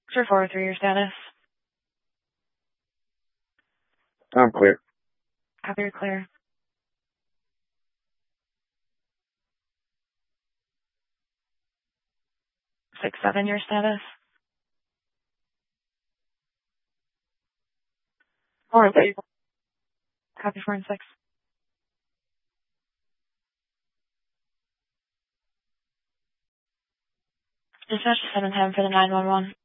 For 403, your status. I'm clear. Copy, you're clear. 6-7, your status. 4 and 6. Copy 4 and 6. Dispatch to 710 for the 911.